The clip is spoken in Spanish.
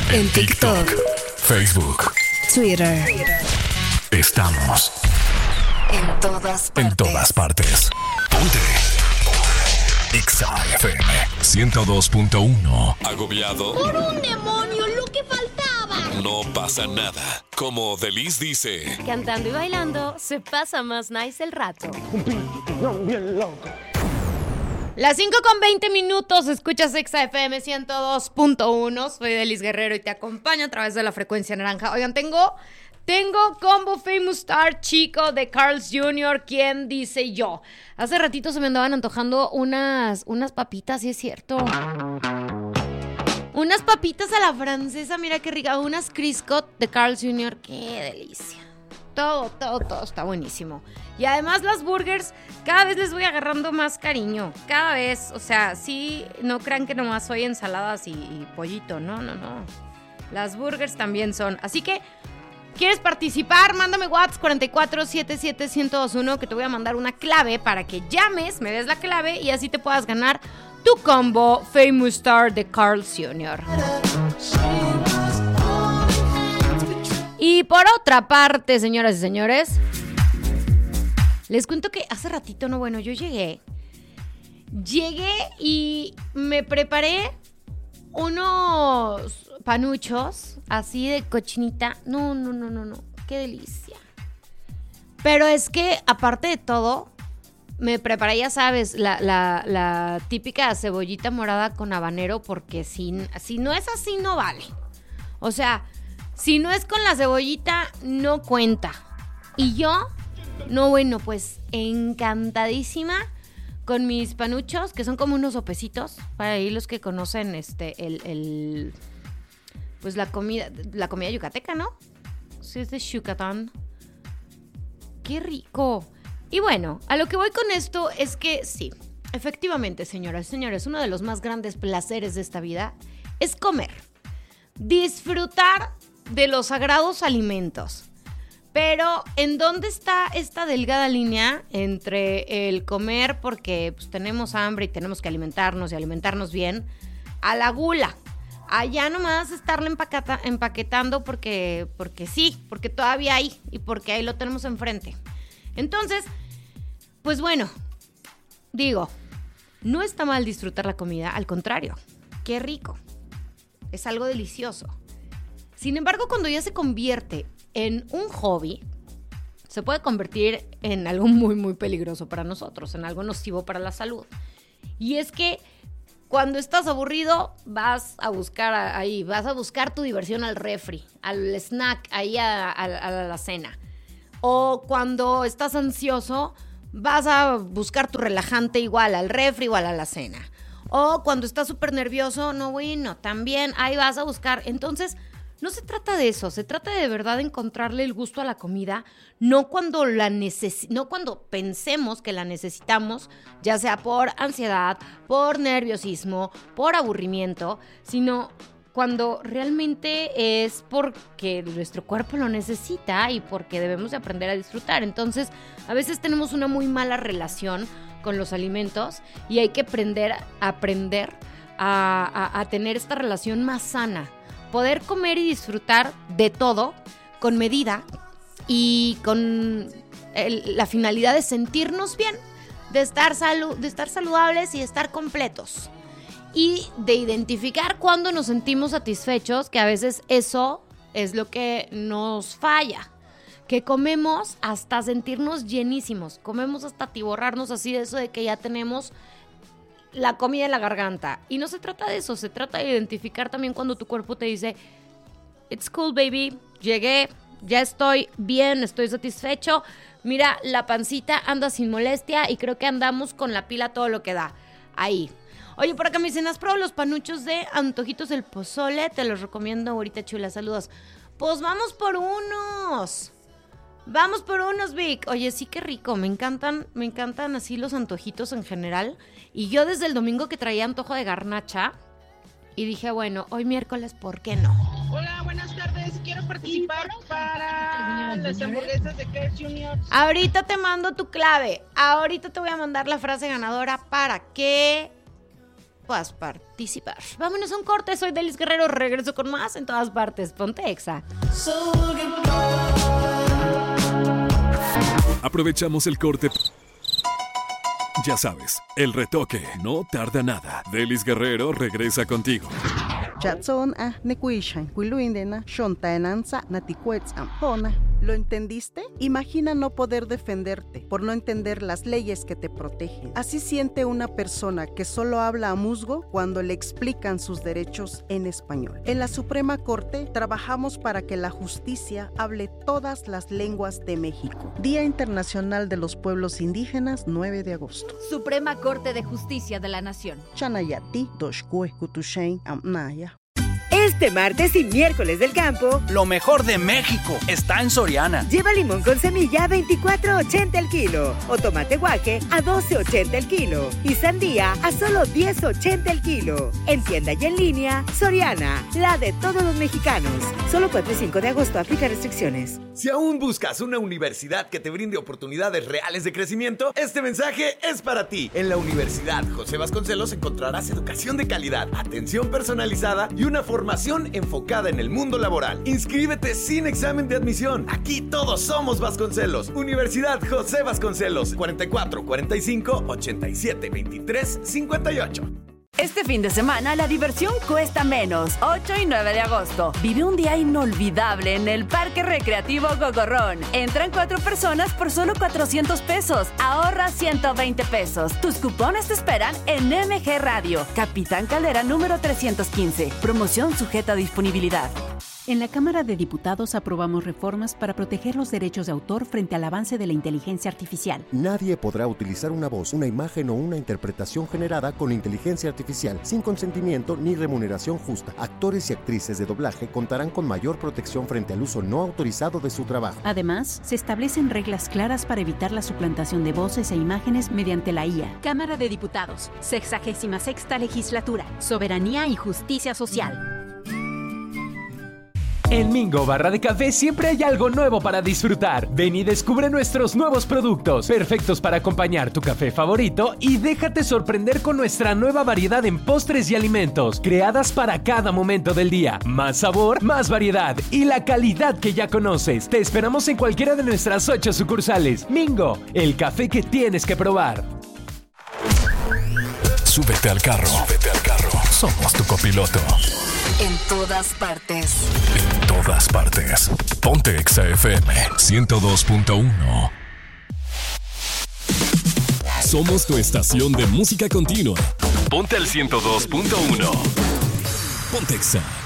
En TikTok, Facebook, Twitter. Estamos En todas partes. Ponte Exa FM 102.1. ¿Agobiado? ¡Por un demonio, lo que faltaba! No pasa nada. Como Delis dice, Cantando y bailando, se pasa más nice el rato. Las 5:20, escuchas Exa FM 102.1. Soy Delis Guerrero y te acompaño a través de la frecuencia naranja. Oigan, tengo combo Famous Star chico de Carl's Jr. ¿Quién dice yo? Hace ratito se me andaban antojando unas papitas, sí es cierto. Unas papitas a la francesa, mira qué rica. Unas Criscot de Carl's Jr. Qué delicia. Todo está buenísimo. Y además las burgers, cada vez les voy agarrando más cariño. Cada vez, o sea, sí, no crean que nomás soy ensaladas y pollito. No. Las burgers también son. Así que, ¿quieres participar? Mándame WhatsApp 4477-1021 que te voy a mandar una clave para que llames, me des la clave y así te puedas ganar tu combo Famous Star de Carl's Jr. Y por otra parte, señoras y señores, les cuento que hace ratito, yo llegué y me preparé unos panuchos así de cochinita. No, qué delicia. Pero es que, aparte de todo, me preparé, ya sabes, la típica cebollita morada con habanero, porque si no es así, no vale. O sea, si no es con la cebollita, no cuenta. Y yo, pues encantadísima con mis panuchos, que son como unos sopecitos, para ahí los que conocen pues la comida yucateca, ¿no? Sí, es de Yucatán. ¡Qué rico! Y bueno, a lo que voy con esto es que sí, efectivamente, señoras y señores, uno de los más grandes placeres de esta vida es comer. Disfrutar de los sagrados alimentos. Pero, ¿en dónde está esta delgada línea entre el comer porque pues, tenemos hambre y tenemos que alimentarnos y alimentarnos bien, a la gula? Allá nomás estarle empaquetando porque sí, porque todavía hay y porque ahí lo tenemos enfrente. Entonces, pues bueno, digo, no está mal disfrutar la comida, al contrario, qué rico, es algo delicioso. Sin embargo, cuando ya se convierte en un hobby, se puede convertir en algo muy, muy peligroso para nosotros, en algo nocivo para la salud. Y es que cuando estás aburrido, vas a buscar tu diversión al refri, al snack, ahí a la cena. O cuando estás ansioso, vas a buscar tu relajante igual al refri, igual a la cena. O cuando estás súper nervioso, también ahí vas a buscar. Entonces, no se trata de eso, se trata de verdad encontrarle el gusto a la comida, no cuando pensemos que la necesitamos, ya sea por ansiedad, por nerviosismo, por aburrimiento, sino cuando realmente es porque nuestro cuerpo lo necesita y porque debemos de aprender a disfrutar. Entonces, a veces tenemos una muy mala relación con los alimentos y hay que aprender a tener esta relación más sana. Poder comer y disfrutar de todo con medida y con la finalidad de sentirnos bien, de estar saludables y de estar completos. Y de identificar cuando nos sentimos satisfechos, que a veces eso es lo que nos falla. Que comemos hasta sentirnos llenísimos, comemos hasta atiborrarnos así de eso de que ya tenemos la comida en la garganta. Y no se trata de eso, se trata de identificar también cuando tu cuerpo te dice it's cool baby, llegué, ya estoy bien, estoy satisfecho, mira, la pancita anda sin molestia y creo que andamos con la pila todo lo que da. Ahí. Oye, por acá me dicen, ¿has probado los panuchos de Antojitos del Pozole? Te los recomiendo ahorita, chula, saludos. Pues vamos por unos, Vic. Oye, sí, qué rico, me encantan así los antojitos en general. Y yo desde el domingo que traía antojo de garnacha y dije, bueno, hoy miércoles, ¿por qué no? Hola, buenas tardes. Quiero participar para las hamburguesas de Carl's Jr. Ahorita te mando tu clave. Ahorita te voy a mandar la frase ganadora para que puedas participar. Vámonos a un corte, soy Delis Guerrero, regreso con más en todas partes. Ponte Exa. Aprovechamos el corte. Ya sabes, el retoque no tarda nada. Delis Guerrero regresa contigo. Chatson nekuishan kuiluindena shontaenanza natikuetzampona. ¿Lo entendiste? Imagina no poder defenderte por no entender las leyes que te protegen. Así siente una persona que solo habla a musgo cuando le explican sus derechos en español. En la Suprema Corte trabajamos para que la justicia hable todas las lenguas de México. Día Internacional de los Pueblos Indígenas, 9 de agosto. Suprema Corte de Justicia de la Nación. Chanayati, Doshkue, Kutushain, Amnaya. Este martes y miércoles del campo, lo mejor de México está en Soriana. Lleva limón con semilla a $24.80 el kilo, o tomate guaje a $12.80 el kilo, y sandía a solo $10.80 el kilo. En tienda y en línea, Soriana, la de todos los mexicanos. Solo 4 y 5 de agosto, aplica restricciones. Si aún buscas una universidad que te brinde oportunidades reales de crecimiento, este mensaje es para ti. En la Universidad José Vasconcelos encontrarás educación de calidad, atención personalizada y una formación enfocada en el mundo laboral. Inscríbete sin examen de admisión. Aquí todos somos Vasconcelos. Universidad José Vasconcelos, 44 45 87 23 58. Este fin de semana la diversión cuesta menos. 8 y 9 de agosto. Vive un día inolvidable en el Parque Recreativo Gogorrón. Entran 4 personas por solo $400. Ahorra $120. Tus cupones te esperan en MG Radio. Capitán Caldera número 315. Promoción sujeta a disponibilidad. En la Cámara de Diputados aprobamos reformas para proteger los derechos de autor frente al avance de la inteligencia artificial. Nadie podrá utilizar una voz, una imagen o una interpretación generada con inteligencia artificial sin consentimiento ni remuneración justa. Actores y actrices de doblaje contarán con mayor protección frente al uso no autorizado de su trabajo. Además, se establecen reglas claras para evitar la suplantación de voces e imágenes mediante la IA. Cámara de Diputados, 66ª Legislatura, Soberanía y Justicia Social. En Mingo Barra de Café siempre hay algo nuevo para disfrutar. Ven y descubre nuestros nuevos productos, perfectos para acompañar tu café favorito, y déjate sorprender con nuestra nueva variedad en postres y alimentos, creadas para cada momento del día. Más sabor, más variedad y la calidad que ya conoces. Te esperamos en cualquiera de nuestras 8 sucursales. Mingo, el café que tienes que probar. Súbete al carro. Súbete al carro. Somos tu copiloto. En todas partes. En todas partes. Ponte Exa FM 102.1. Somos tu estación de música continua. Ponte al 102.1. Ponte Exa.